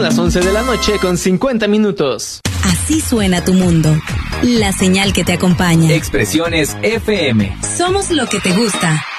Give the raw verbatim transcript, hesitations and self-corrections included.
Son las once de la noche con cincuenta minutos. Así suena tu mundo. La señal que te acompaña. Expresiones F M. Somos lo que te gusta.